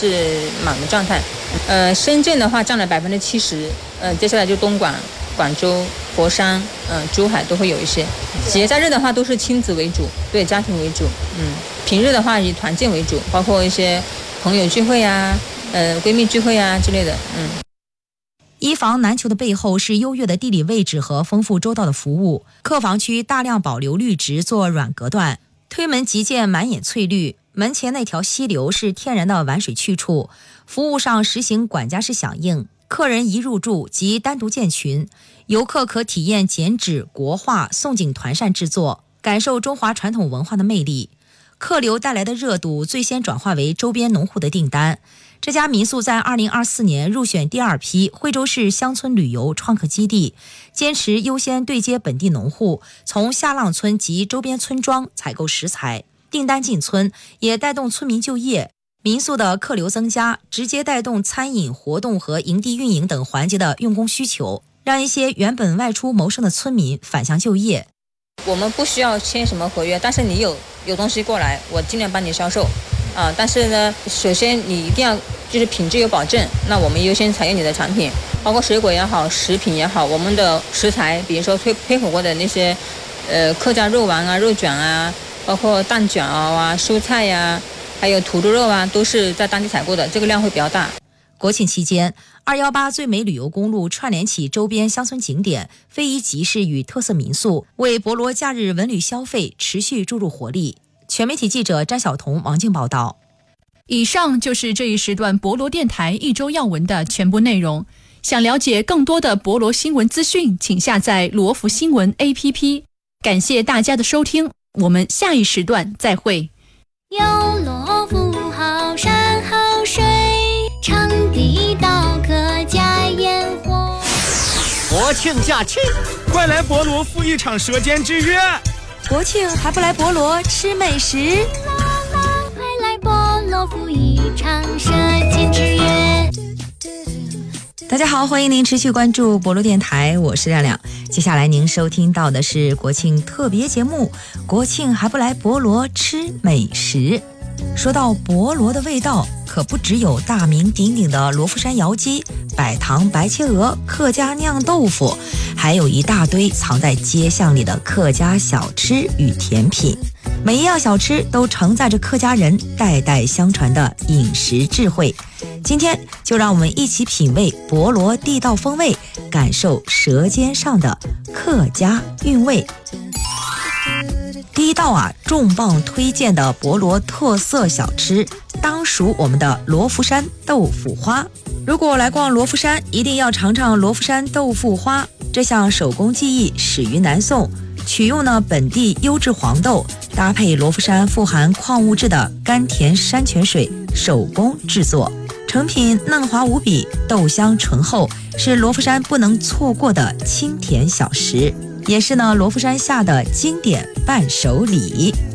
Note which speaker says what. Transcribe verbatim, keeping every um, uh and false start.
Speaker 1: 是满的状态。呃，深圳的话占了百分之七十，呃，接下来就东莞、广州、佛山、嗯、呃、珠海都会有一些。节假日的话都是亲子为主，对家庭为主，嗯，平日的话以团建为主，包括一些朋友聚会啊、呃闺蜜聚会啊之类的，嗯。
Speaker 2: 一房难求的背后是优越的地理位置和丰富周到的服务。客房区大量保留绿植做软隔断，推门即见满眼翠绿，门前那条溪流是天然的玩水去处。服务上实行管家式响应，客人一入住即单独建群，游客可体验剪纸、国画、宋锦团扇制作，感受中华传统文化的魅力。客流带来的热度最先转化为周边农户的订单。这家民宿在二零二四年入选第二批惠州市乡村旅游创客基地，坚持优先对接本地农户，从下浪村及周边村庄采购食材，订单进村，也带动村民就业。民宿的客流增加，直接带动餐饮活动和营地运营等环节的用工需求，让一些原本外出谋生的村民返乡就业。
Speaker 1: 我们不需要签什么合约，但是你有有东西过来，我尽量帮你销售啊。但是呢，首先你一定要就是品质有保证，那我们优先采用你的产品，包括水果也好，食品也好，我们的食材，比如说推推火锅的那些呃客家肉丸啊、肉卷啊，包括蛋卷啊、蔬菜呀、啊，还有土猪肉啊，都是在当地采购的，这个量会比较大。
Speaker 2: 国庆期间，二一八最美旅游公路串联起周边乡村景点、非遗集市与特色民宿，为博罗假日文旅消费持续注入活力。全媒体记者詹晓彤、王静报道。
Speaker 3: 以上就是这一时段博罗电台一周要闻的全部内容。想了解更多的博罗新闻资讯，请下载罗福新闻 A P P。感谢大家的收听，我们下一时段再会。
Speaker 4: 有罗福好山好水，场地到客家烟火。
Speaker 5: 国庆假期，快来博罗赴一场舌尖之约。
Speaker 2: 国庆还不来博罗吃美食？
Speaker 4: 快来博罗赴一场舌尖之约。
Speaker 2: 大家好，欢迎您持续关注博罗电台，我是亮亮。接下来您收听到的是国庆特别节目，国庆还不来博罗吃美食。说到博罗的味道，可不只有大名鼎鼎的罗浮山窑鸡、百糖白切鹅、客家酿豆腐，还有一大堆藏在街巷里的客家小吃与甜品。每一样小吃都承载着客家人代代相传的饮食智慧。今天就让我们一起品味博罗地道风味，感受舌尖上的客家韵味。第一道啊，重磅推荐的博罗特色小吃，当属我们的罗浮山豆腐花。如果来逛罗浮山，一定要尝尝罗浮山豆腐花。这项手工技艺始于南宋，取用了本地优质黄豆，搭配罗浮山富含矿物质的甘甜山泉水，手工制作。成品嫩滑无比，豆香醇厚，是罗浮山不能错过的清甜小食，也是呢罗浮山下的经典伴手礼。